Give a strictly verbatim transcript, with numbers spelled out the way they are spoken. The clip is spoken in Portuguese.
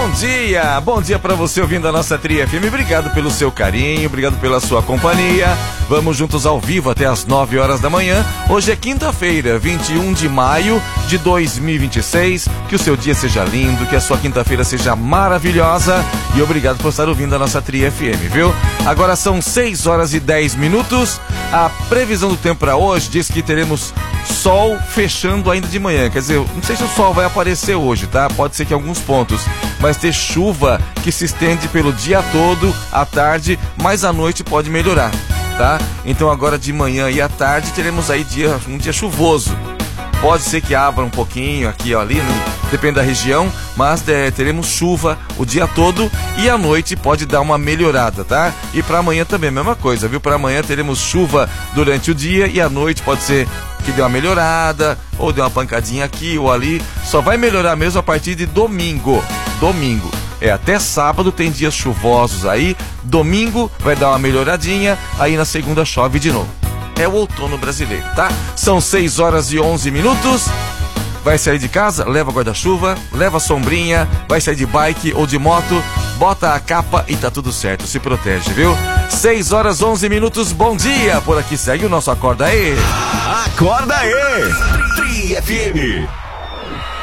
dia, bom dia pra você ouvindo a nossa Tri F M. Obrigado pelo seu carinho, obrigado pela sua companhia. Vamos juntos ao vivo até as nove horas da manhã. Hoje é quinta-feira, vinte e um de maio de dois mil e vinte e seis. Que o seu dia seja lindo, que a sua quinta-feira seja maravilhosa. E obrigado por estar ouvindo a nossa Tri F M, viu? Agora são seis horas e dez minutos. A previsão do tempo para hoje diz que teremos sol fechando ainda de manhã. Quer dizer, não sei se o sol vai aparecer hoje, tá? Pode ser que em alguns pontos. Mas ter chuva que se estende pelo dia todo, à tarde, mas à noite pode melhorar, tá? Então agora de manhã e à tarde teremos aí dia, um dia chuvoso. Pode ser que abra um pouquinho aqui ou ali, né? Depende da região, mas é, teremos chuva o dia todo e à noite pode dar uma melhorada, tá? E para amanhã também a mesma coisa, viu? Para amanhã teremos chuva durante o dia e à noite pode ser que dê uma melhorada ou dê uma pancadinha aqui ou ali. Só vai melhorar mesmo a partir de domingo. Domingo. É, até sábado tem dias chuvosos aí. Domingo vai dar uma melhoradinha, aí na segunda chove de novo. É o outono brasileiro, tá? São seis horas e onze minutos. Vai sair de casa? Leva guarda-chuva, leva sombrinha, vai sair de bike ou de moto, bota a capa e tá tudo certo, se protege, viu? seis horas e onze minutos, bom dia! Por aqui segue o nosso Acorda Aí. Acorda Aí! Tri F M.